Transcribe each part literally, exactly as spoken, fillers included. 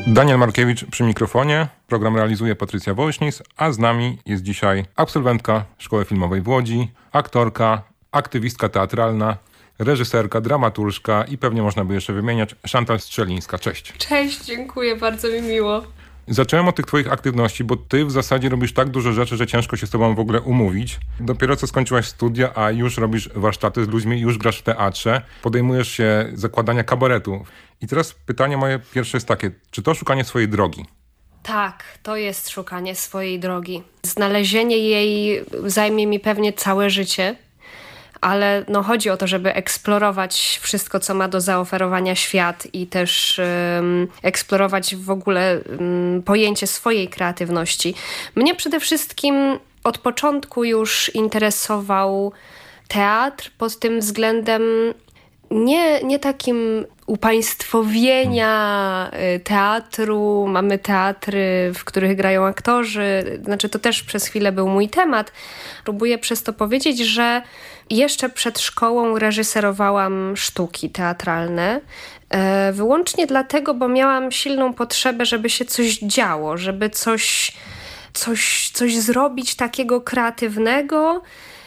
Daniel Markiewicz przy mikrofonie, program realizuje Patrycja Woźnis, a z nami jest dzisiaj absolwentka Szkoły Filmowej w Łodzi, aktorka, aktywistka teatralna, reżyserka, dramaturżka i pewnie można by jeszcze wymieniać, Chantal Strzelińska. Cześć. Cześć, dziękuję, bardzo mi miło. Zacząłem od tych twoich aktywności, bo ty w zasadzie robisz tak dużo rzeczy, że ciężko się z tobą w ogóle umówić. Dopiero co skończyłaś studia, a już robisz warsztaty z ludźmi, już grasz w teatrze, podejmujesz się zakładania kabaretu. I teraz pytanie moje pierwsze jest takie, czy to szukanie swojej drogi? Tak, to jest szukanie swojej drogi. Znalezienie jej zajmie mi pewnie całe życie, ale no chodzi o to, żeby eksplorować wszystko, co ma do zaoferowania świat i też um, eksplorować w ogóle um, pojęcie swojej kreatywności. Mnie przede wszystkim od początku już interesował teatr pod tym względem nie, nie takim upaństwowienia teatru. Mamy teatry, w których grają aktorzy. Znaczy, to też przez chwilę był mój temat. Próbuję przez to powiedzieć, że jeszcze przed szkołą reżyserowałam sztuki teatralne. Wyłącznie dlatego, bo miałam silną potrzebę, żeby się coś działo, żeby coś, coś, coś zrobić takiego kreatywnego.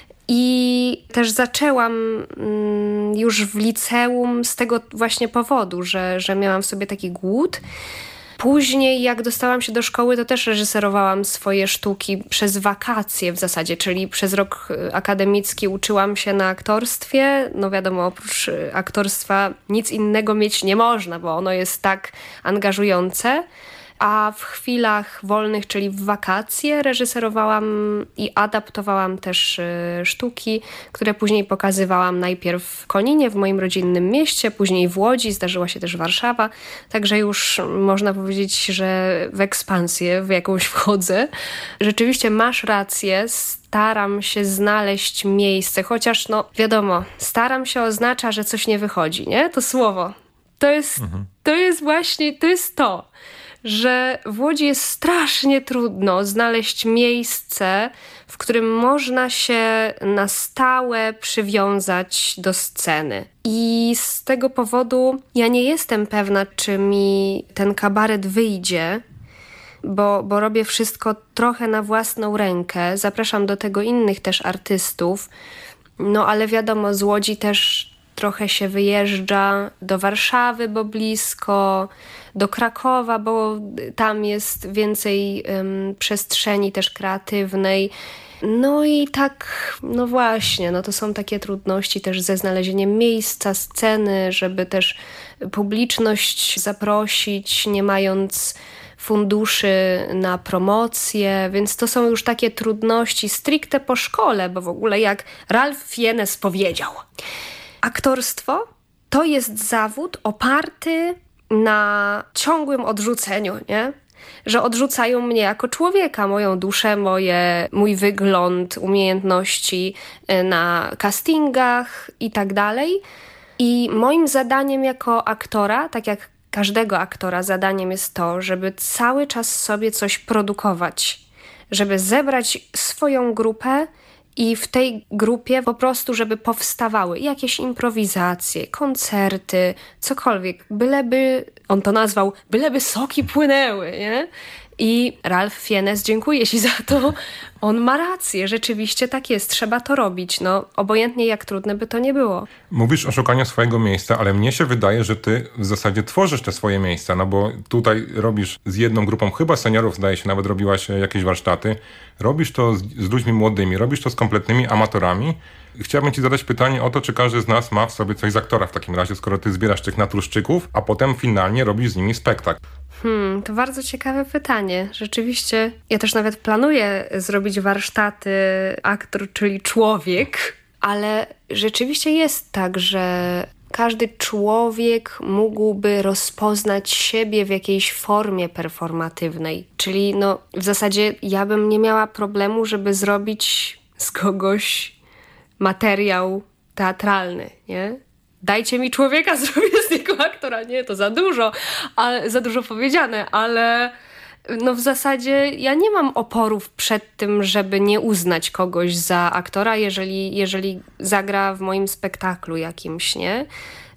I też zaczęłam już w liceum z tego właśnie powodu, że, że miałam w sobie taki głód. Później jak dostałam się do szkoły, to też reżyserowałam swoje sztuki przez wakacje w zasadzie, czyli przez rok akademicki uczyłam się na aktorstwie. No wiadomo, oprócz aktorstwa nic innego mieć nie można, bo ono jest tak angażujące. A w chwilach wolnych, czyli w wakacje, reżyserowałam i adaptowałam też y, sztuki, które później pokazywałam najpierw w Koninie, w moim rodzinnym mieście, później w Łodzi, zdarzyła się też Warszawa. Także już można powiedzieć, że w ekspansję w jakąś wchodzę. Rzeczywiście masz rację, staram się znaleźć miejsce, chociaż no wiadomo, staram się oznacza, że coś nie wychodzi, nie? To słowo. To jest, mhm. to jest właśnie, to jest to. Że w Łodzi jest strasznie trudno znaleźć miejsce, w którym można się na stałe przywiązać do sceny. I z tego powodu ja nie jestem pewna, czy mi ten kabaret wyjdzie, bo, bo robię wszystko trochę na własną rękę. Zapraszam do tego innych też artystów. No ale wiadomo, z Łodzi też trochę się wyjeżdża, do Warszawy, bo blisko, do Krakowa, bo tam jest więcej um, przestrzeni też kreatywnej. No i tak, no właśnie, no to są takie trudności też ze znalezieniem miejsca, sceny, żeby też publiczność zaprosić, nie mając funduszy na promocję, więc to są już takie trudności stricte po szkole, bo w ogóle jak Ralph Fiennes powiedział, aktorstwo to jest zawód oparty na ciągłym odrzuceniu, nie? Że odrzucają mnie jako człowieka, moją duszę, moje, mój wygląd, umiejętności na castingach i tak dalej. I moim zadaniem jako aktora, tak jak każdego aktora, zadaniem jest to, żeby cały czas sobie coś produkować, żeby zebrać swoją grupę i w tej grupie po prostu, żeby powstawały jakieś improwizacje, koncerty, cokolwiek, byleby, on to nazwał, byleby soki płynęły, nie? I Ralph Fiennes, dziękuję ci za to, on ma rację, rzeczywiście tak jest, trzeba to robić, no obojętnie jak trudne by to nie było. Mówisz o szukaniu swojego miejsca, ale mnie się wydaje, że ty w zasadzie tworzysz te swoje miejsca, no bo tutaj robisz z jedną grupą, chyba seniorów, zdaje się, nawet robiłaś jakieś warsztaty, robisz to z, z ludźmi młodymi, robisz to z kompletnymi amatorami. Chciałbym ci zadać pytanie o to, czy każdy z nas ma w sobie coś z aktora w takim razie, skoro ty zbierasz tych naturszczyków, a potem finalnie robisz z nimi spektakl. Hmm, to bardzo ciekawe pytanie. Rzeczywiście, ja też nawet planuję zrobić warsztaty aktor, czyli człowiek, ale rzeczywiście jest tak, że każdy człowiek mógłby rozpoznać siebie w jakiejś formie performatywnej. Czyli no, w zasadzie ja bym nie miała problemu, żeby zrobić z kogoś materiał teatralny, nie? Dajcie mi człowieka, zrobię z niego aktora. Nie, to za dużo, ale, za dużo powiedziane, ale no w zasadzie ja nie mam oporów przed tym, żeby nie uznać kogoś za aktora, jeżeli, jeżeli zagra w moim spektaklu jakimś, nie?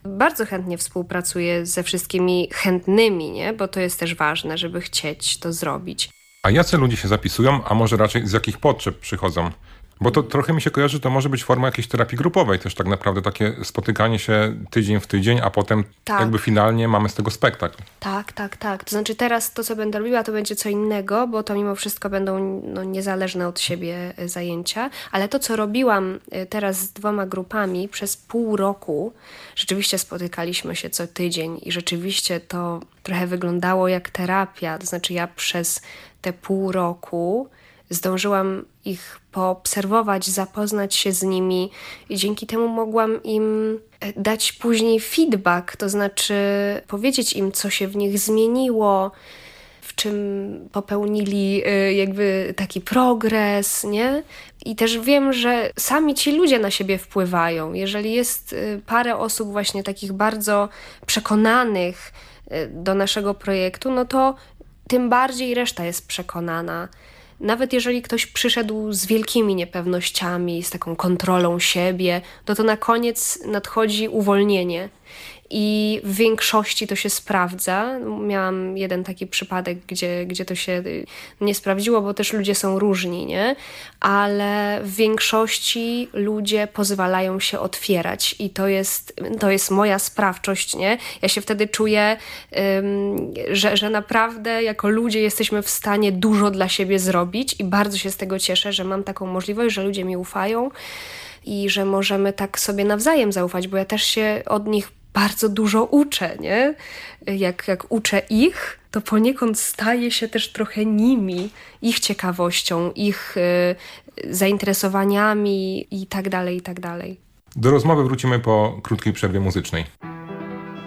bardzo chętnie współpracuję ze wszystkimi chętnymi, nie? Bo to jest też ważne, żeby chcieć to zrobić. A jacy ludzie się zapisują, a może raczej z jakich potrzeb przychodzą? Bo to trochę mi się kojarzy, że to może być forma jakiejś terapii grupowej też tak naprawdę, takie spotykanie się tydzień w tydzień, a potem Tak. jakby finalnie mamy z tego spektakl. Tak, tak, tak. To znaczy teraz to, co będę robiła, to będzie co innego, bo to mimo wszystko będą no, niezależne od siebie zajęcia, ale to, co robiłam teraz z dwoma grupami przez pół roku, rzeczywiście spotykaliśmy się co tydzień i rzeczywiście to trochę wyglądało jak terapia, to znaczy ja przez te pół roku zdążyłam ich poobserwować, zapoznać się z nimi i dzięki temu mogłam im dać później feedback, to znaczy powiedzieć im, co się w nich zmieniło, w czym popełnili jakby taki progres, nie? I też wiem, że sami ci ludzie na siebie wpływają. Jeżeli jest parę osób właśnie takich bardzo przekonanych do naszego projektu, no to tym bardziej reszta jest przekonana. Nawet jeżeli ktoś przyszedł z wielkimi niepewnościami, z taką kontrolą siebie, to to na koniec nadchodzi uwolnienie. I w większości to się sprawdza. Miałam jeden taki przypadek, gdzie, gdzie to się nie sprawdziło, bo też ludzie są różni, nie? Ale w większości ludzie pozwalają się otwierać i to jest, to jest moja sprawczość, nie? Ja się wtedy czuję, um, że, że naprawdę jako ludzie jesteśmy w stanie dużo dla siebie zrobić i bardzo się z tego cieszę, że mam taką możliwość, że ludzie mi ufają i że możemy tak sobie nawzajem zaufać, bo ja też się od nich bardzo dużo uczę, nie? Jak, jak uczę ich, to poniekąd staję się też trochę nimi, ich ciekawością, ich y, zainteresowaniami i tak dalej, i tak dalej. Do rozmowy wrócimy po krótkiej przerwie muzycznej.